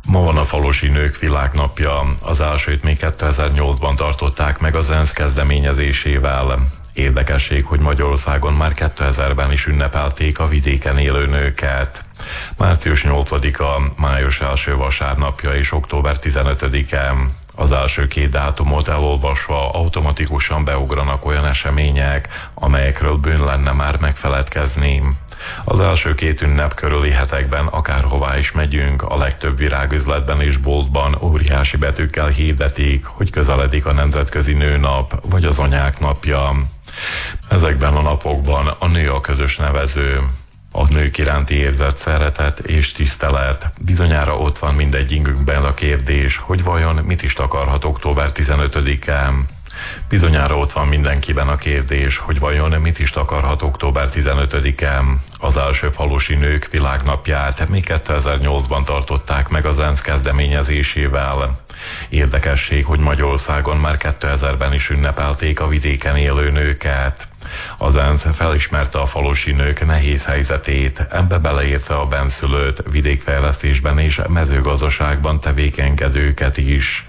Ma van a falusi nők világnapja. Az elsőt még 2008-ban tartották meg az ENSZ kezdeményezésével. Érdekesség, hogy Magyarországon már 2000-ben is ünnepelték a vidéken élő nőket. Március 8-a, május első vasárnapja és október 15-e. Az első két dátumot elolvasva automatikusan beugranak olyan események, amelyekről bűn lenne már megfeledkezni. Az első két ünnep körüli hetekben akárhová is megyünk, a legtöbb virágüzletben és boltban óriási betűkkel hirdetik, hogy közeledik a Nemzetközi Nőnap vagy az Anyák Napja. Ezekben a napokban a nő a közös nevező. A nők iránti érzett szeretet és tisztelet. Bizonyára ott van mindegyikünkben a kérdés, hogy vajon mit is takarhat október 15-e. Bizonyára ott van mindenkiben a kérdés, hogy vajon mit is takarhat október 15-e. Az első falusi nők világnapját még 2008-ban tartották meg az ENSZ kezdeményezésével. Érdekesség, hogy Magyarországon már 2000-ben is ünnepelték a vidéken élő nőket. Az ENSZ felismerte a falusi nők nehéz helyzetét, ebbe beleértve a benszülött, vidékfejlesztésben és mezőgazdaságban tevékenykedőket is.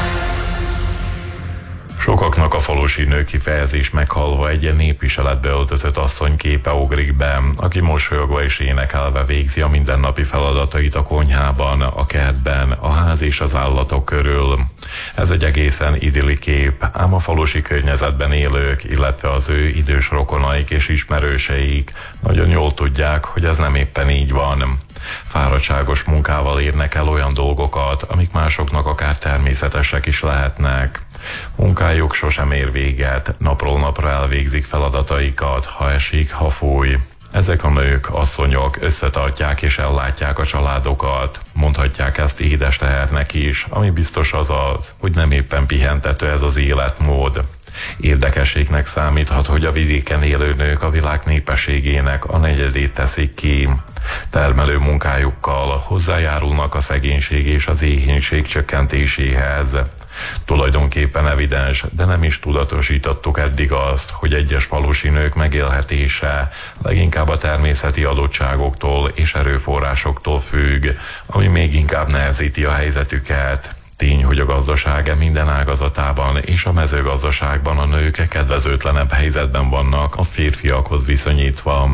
Sokaknak a falusi nő kifejezés meghallva egy népviseletbe öltözött asszony képe ugrik be, aki mosolyogva és énekelve végzi a mindennapi feladatait a konyhában, a kertben, a ház és az állatok körül. Ez egy egészen idilli kép, ám a falusi környezetben élők, illetve az ő idős rokonaik és ismerőseik nagyon jól tudják, hogy ez nem éppen így van. Fáradtságos munkával érnek el olyan dolgokat, amik másoknak akár természetesek is lehetnek. Munkájuk sosem ér véget, napról napra elvégzik feladataikat, ha esik, ha fúj. Ezek a nők, asszonyok összetartják és ellátják a családokat. Mondhatják ezt édes tehernek is, ami biztos az, hogy nem éppen pihentető ez az életmód. Érdekességnek számíthat, hogy a vidéken élő nők a világ népességének a negyedét teszik ki. Termelő munkájukkal hozzájárulnak a szegénység és az éhínség csökkentéséhez. Tulajdonképpen evidens, de nem is tudatosítottuk eddig azt, hogy egyes falusi nők megélhetése leginkább a természeti adottságoktól és erőforrásoktól függ, ami még inkább nehezíti a helyzetüket. Tény, hogy a gazdaság minden ágazatában és a mezőgazdaságban a nők kedvezőtlenebb helyzetben vannak a férfiakhoz viszonyítva.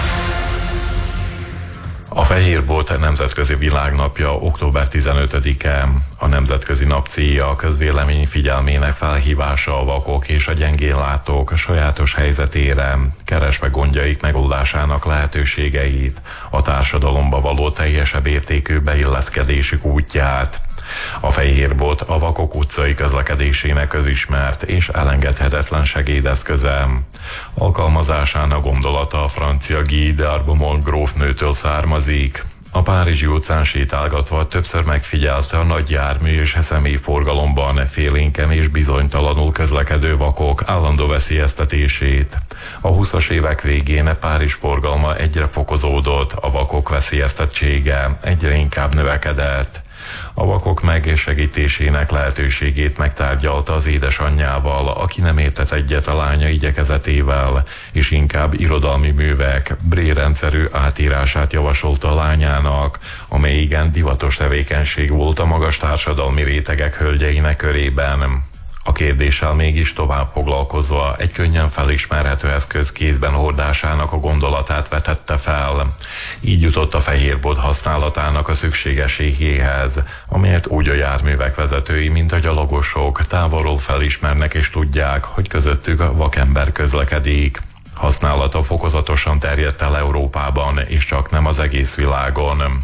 A Fehérbolt Nemzetközi Világnapja október 15-e. A nemzetközi nap célja a közvélemény figyelmének felhívása a vakok és a gyengénlátók sajátos helyzetére, keresve gondjaik megoldásának lehetőségeit, a társadalomba való teljesebb értékű beilleszkedésük útját. A Fehérbolt a vakok utcai közlekedésének közismert és elengedhetetlen segédeszköze. Alkalmazásának gondolata a francia Guy d'Arbomont grófnőtől származik. A Párizsi utcán sétálgatva többször megfigyelte a nagy jármű és személyforgalomban félénken és bizonytalanul közlekedő vakok állandó veszélyeztetését. A 20-as évek végén Párizs forgalma egyre fokozódott, a vakok veszélyeztettsége egyre inkább növekedett. A vakok megsegítésének lehetőségét megtárgyalta az édesanyjával, aki nem értett egyet a lánya igyekezetével, és inkább irodalmi művek Bré-rendszerű átírását javasolta a lányának, amely igen divatos tevékenység volt a magas társadalmi rétegek hölgyeinek körében. A kérdéssel mégis tovább foglalkozva egy könnyen felismerhető eszköz kézben hordásának a gondolatát vetette fel. Így jutott a Fehérbolt használatának a szükségességéhez, amelyet úgy a járművek vezetői, mint a gyalogosok távolról felismernek és tudják, hogy közöttük a vakember közlekedik. Használata fokozatosan terjedt el Európában, és csak nem az egész világon.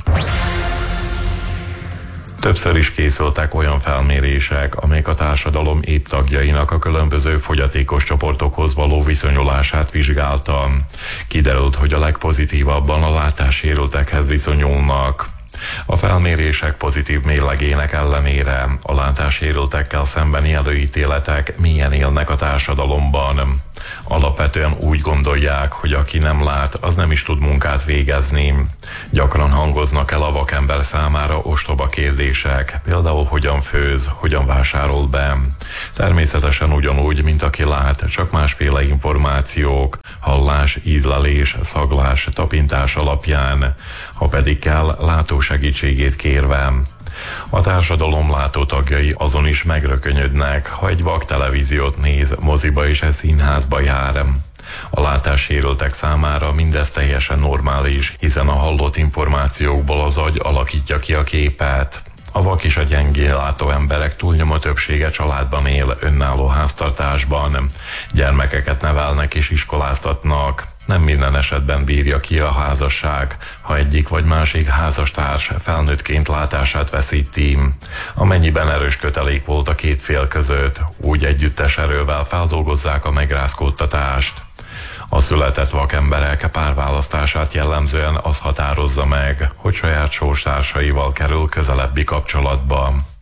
Többször is készültek olyan felmérések, amelyek a társadalom épp tagjainak a különböző fogyatékos csoportokhoz való viszonyulását vizsgálta. Kiderült, hogy a legpozitívabban a látássérültekhez viszonyulnak. A felmérések pozitív mérlegének ellenére a látássérültekkel szembeni előítéletek mélyen élnek a társadalomban. Alapvetően úgy gondolják, hogy aki nem lát, az nem is tud munkát végezni. Gyakran hangoznak el a vakember számára ostoba kérdések, például hogyan főz, hogyan vásárol be. Természetesen ugyanúgy, mint aki lát, csak másféle információk, hallás, ízlelés, szaglás, tapintás alapján, ha pedig kell, látó segítségét kérve. A társadalom látó tagjai azon is megrökönyödnek, ha egy vak televíziót néz, moziba és színházba jár. A látássérültek számára mindez teljesen normális, hiszen a hallott információkból az agy alakítja ki a képet. A vak és a gyengén látó emberek túlnyomó többsége családban él, önálló háztartásban. Gyermekeket nevelnek és iskoláztatnak. Nem minden esetben bírja ki a házasság, ha egyik vagy másik házastárs felnőttként látását veszíti. Amennyiben erős kötelék volt a két fél között, úgy együttes erővel feldolgozzák a megrázkódtatást. A született vakemberek párválasztását jellemzően az határozza meg, hogy saját sorstársaival kerül közelebbi kapcsolatba.